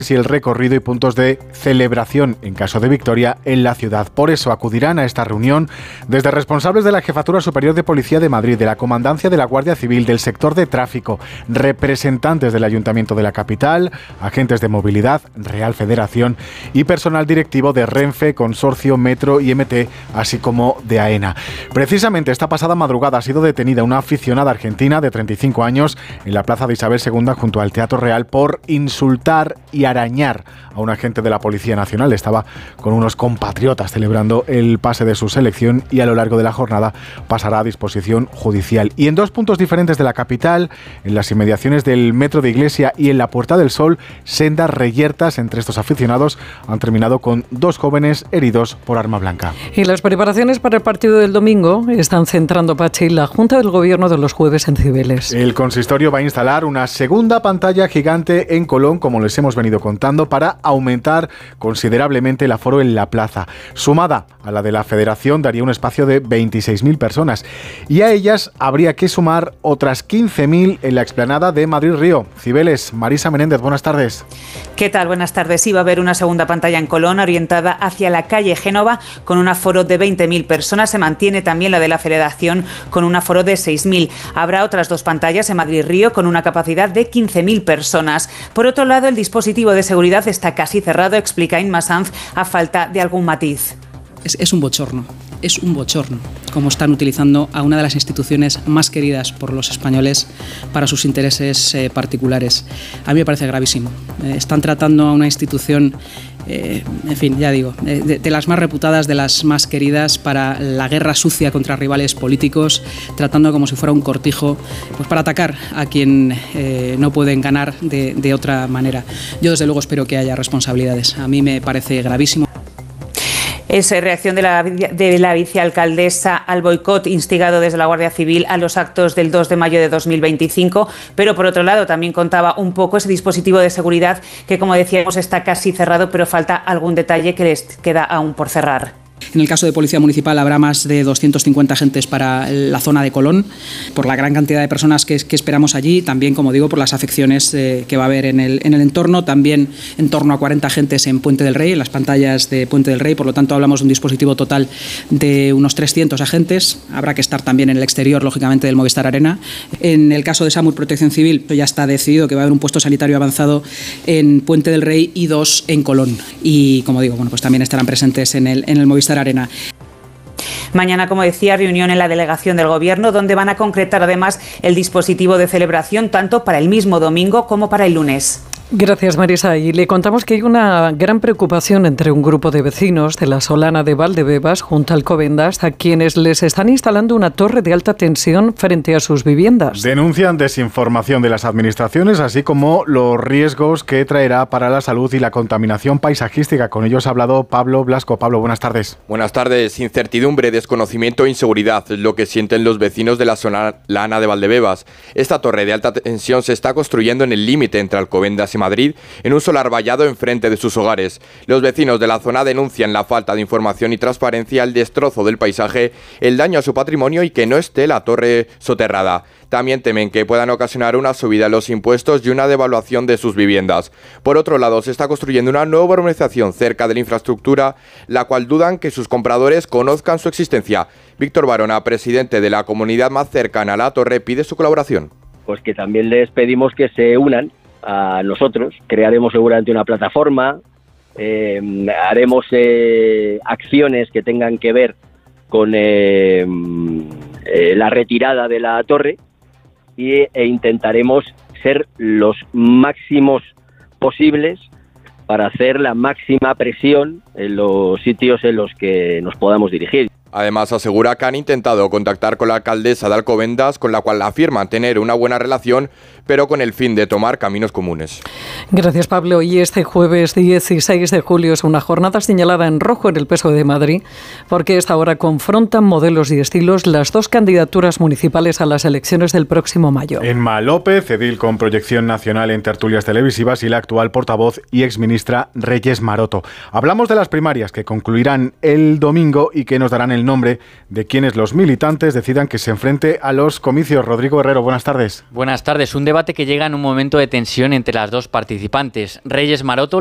y el recorrido y puntos de celebración en caso de victoria en la ciudad. Por eso acudirán a esta reunión desde responsables de la Jefatura Superior de Policía de Madrid, de la Comandancia de la Guardia Civil, del sector de tráfico, representantes del Ayuntamiento de la capital, agentes de movilidad, Real Federación y personal directivo de Renfe, Consorcio, Metro y MT, así como de AENA. Precisamente esta pasada madrugada ha sido detenida una aficionada argentina de 35 años en la Plaza de Isabel II junto al Teatro Real por insultar y arañar a un agente de la Policía Nacional. Estaba con unos compatriotas celebrando el pase de su selección y a lo largo de la jornada pasará a disposición judicial. Y en dos puntos diferentes de la capital, en las inmediaciones del Metro de Iglesia y en la Puerta del Sol, sendas reyertas entre estos aficionados han terminado con 2 jóvenes heridos por arma blanca. Y las preparaciones para el partido del domingo están centrando, Pachi, la Junta del Gobierno de los jueves en Cibeles. El consistorio va a instalar una segunda pantalla gigante en Colón, como les hemos venido contando, para aumentar considerablemente el aforo en la plaza. Sumada a la de la Federación, daría un espacio de 26.000 personas. Y a ellas habría que sumar otras 15.000 en la explanada de Madrid-Río. Cibeles, Marisa Menéndez, buenas tardes. ¿Qué tal? Buenas tardes. Sí, va a haber una segunda pantalla en Colón orientada hacia la calle Génova con un aforo de 20.000 personas. Se mantiene también la de la Federación con un aforo de 6.000. Habrá otras 2 pantallas en Madrid-Río con una capacidad de 15.000 personas. Por otro lado, el dispositivo de seguridad está casi cerrado, explica Inma Sanz, a falta de algún matiz. Es un bochorno cómo están utilizando a una de las instituciones más queridas por los españoles para sus intereses particulares. A mí me parece gravísimo. Están tratando a una institución, en fin, ya digo, de las más reputadas, de las más queridas para la guerra sucia contra rivales políticos, tratando como si fuera un cortijo, pues para atacar a quien no pueden ganar de otra manera. Yo desde luego espero que haya responsabilidades. A mí me parece gravísimo. Es reacción de la vicealcaldesa al boicot instigado desde la Guardia Civil a los actos del 2 de mayo de 2025, pero por otro lado también contaba un poco ese dispositivo de seguridad que, como decíamos, está casi cerrado, pero falta algún detalle que les queda aún por cerrar. En el caso de Policía Municipal habrá más de 250 agentes para la zona de Colón, por la gran cantidad de personas que esperamos allí, también, como digo, por las afecciones que va a haber en el entorno, también en torno a 40 agentes en Puente del Rey, en las pantallas de Puente del Rey, por lo tanto hablamos de un dispositivo total de unos 300 agentes, habrá que estar también en el exterior, lógicamente, del Movistar Arena. En el caso de SAMUR Protección Civil, ya está decidido que va a haber un puesto sanitario avanzado en Puente del Rey y 2 en Colón, y como digo, bueno, pues también estarán presentes en el Movistar Arena. Mañana, como decía, reunión en la delegación del Gobierno, donde van a concretar además el dispositivo de celebración tanto para el mismo domingo como para el lunes. Gracias, Marisa. Y le contamos que hay una gran preocupación entre un grupo de vecinos de la Solana de Valdebebas, junto a Alcobendas, a quienes les están instalando una torre de alta tensión frente a sus viviendas. Denuncian desinformación de las administraciones, así como los riesgos que traerá para la salud y la contaminación paisajística. Con ellos ha hablado Pablo Blasco. Pablo, buenas tardes. Buenas tardes. Incertidumbre, desconocimiento e inseguridad es lo que sienten los vecinos de la Solana de Valdebebas. Esta torre de alta tensión se está construyendo en el límite entre Alcobendas y Madrid, en un solar vallado enfrente de sus hogares. Los vecinos de la zona denuncian la falta de información y transparencia, el destrozo del paisaje, el daño a su patrimonio y que no esté la torre soterrada. También temen que puedan ocasionar una subida en los impuestos y una devaluación de sus viviendas. Por otro lado, se está construyendo una nueva urbanización cerca de la infraestructura, la cual dudan que sus compradores conozcan su existencia. Víctor Barona, presidente de la comunidad más cercana a la torre, pide su colaboración. Pues que también les pedimos que se unan a nosotros. Crearemos seguramente una plataforma, haremos acciones que tengan que ver con la retirada de la torre e intentaremos ser los máximos posibles para hacer la máxima presión en los sitios en los que nos podamos dirigir. Además, asegura que han intentado contactar con la alcaldesa de Alcobendas, con la cual afirman tener una buena relación, pero con el fin de tomar caminos comunes. Gracias, Pablo. Y este jueves 16 de julio es una jornada señalada en rojo en el PSOE de Madrid, porque a esta hora confrontan modelos y estilos las 2 candidaturas municipales a las elecciones del próximo mayo. Emma López, edil con proyección nacional en tertulias televisivas, y la actual portavoz y exministra Reyes Maroto. Hablamos de las primarias que concluirán el domingo y que nos darán el el nombre de quienes los militantes decidan que se enfrente a los comicios. Rodrigo Herrero, buenas tardes. Buenas tardes. Un debate que llega en un momento de tensión entre las dos participantes. Reyes Maroto,